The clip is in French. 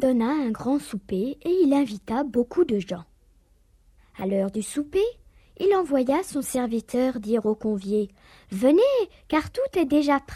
donna un grand souper et il invita beaucoup de gens. À l'heure du souper, il envoya son serviteur dire aux conviés « Venez, car tout est déjà prêt. »